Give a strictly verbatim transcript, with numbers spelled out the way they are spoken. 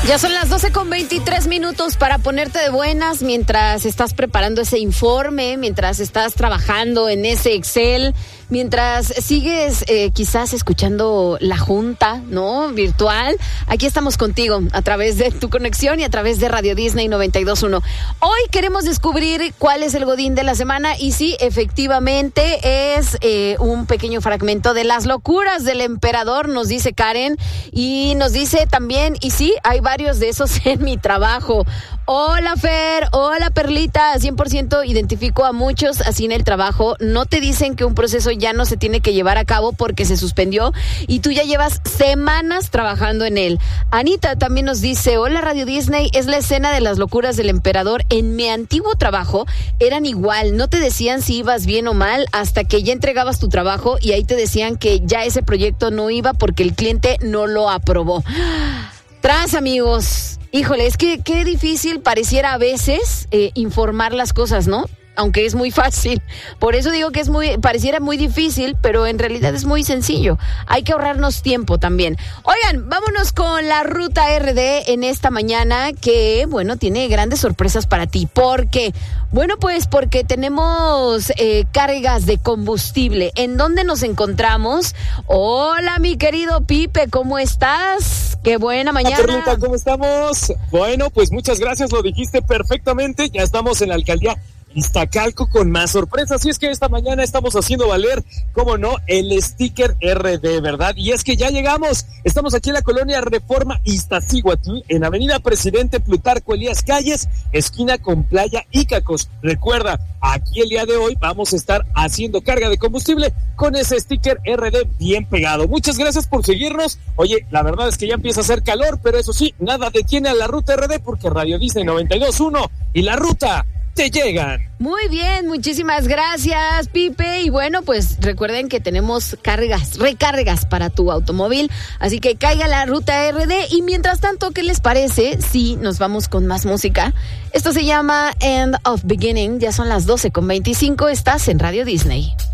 Ya son las doce con veintitrés minutos para ponerte de buenas mientras estás preparando ese informe, mientras estás trabajando en ese Excel, mientras sigues eh, quizás escuchando la junta, ¿no? Virtual. Aquí estamos contigo a través de tu conexión y a través de Radio Disney noventa y dos punto uno. Hoy queremos descubrir cuál es el Godín de la semana y sí, efectivamente es eh, un pequeño fragmento de las locuras del emperador, nos dice Karen, y nos dice también, y sí, hay varios de esos en mi trabajo. Hola Fer, hola Perlita, cien por ciento identifico a muchos así en el trabajo. No te dicen que un proceso ya no se tiene que llevar a cabo porque se suspendió y tú ya llevas semanas trabajando en él. Anita también nos dice, hola Radio Disney, es la escena de las locuras del emperador. En mi antiguo trabajo eran igual, no te decían si ibas bien o mal hasta que ya entregabas tu trabajo y ahí te decían que ya ese proyecto no iba porque el cliente no lo aprobó. Tras, amigos, híjole, es que qué difícil pareciera a veces eh, informar las cosas, ¿no? Aunque es muy fácil. Por eso digo que es muy, pareciera muy difícil, pero en realidad es muy sencillo. Hay que ahorrarnos tiempo también. Oigan, vámonos con la Ruta R D en esta mañana que, bueno, tiene grandes sorpresas para ti. ¿Por qué? Bueno, pues porque tenemos eh, cargas de combustible. ¿En dónde nos encontramos? Hola, mi querido Pipe, ¿cómo estás? ¡Qué buena mañana! Hola, Perlita, ¿cómo estamos? Bueno, pues muchas gracias, lo dijiste perfectamente. Ya estamos en la alcaldía Iztacalco con más sorpresas, y es que esta mañana estamos haciendo valer, cómo no, el sticker R D, ¿verdad? Y es que ya llegamos, estamos aquí en la colonia Reforma Iztaccíhuatl, en Avenida Presidente Plutarco Elías Calles, esquina con Playa Ícacos. Recuerda, aquí el día de hoy vamos a estar haciendo carga de combustible con ese sticker R D bien pegado. Muchas gracias por seguirnos. Oye, la verdad es que ya empieza a hacer calor, pero eso sí, nada detiene a la Ruta R D porque Radio Disney noventa y dos punto uno y la ruta te llegan. Muy bien, muchísimas gracias, Pipe. Y bueno, pues recuerden que tenemos cargas, recargas para tu automóvil, así que caiga la Ruta R D. Y mientras tanto, ¿qué les parece si nos vamos con más música? Esto se llama End of Beginning, ya son las doce con veinticinco, estás en Radio Disney.